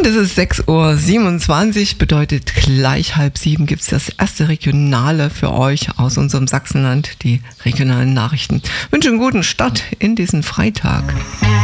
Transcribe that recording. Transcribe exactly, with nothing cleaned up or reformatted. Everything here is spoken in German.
Und es ist sechs Uhr siebenundzwanzig, bedeutet gleich halb sieben gibt es das erste Regionale für euch aus unserem Sachsenland, die regionalen Nachrichten. Ich wünsche einen guten Start in diesen Freitag.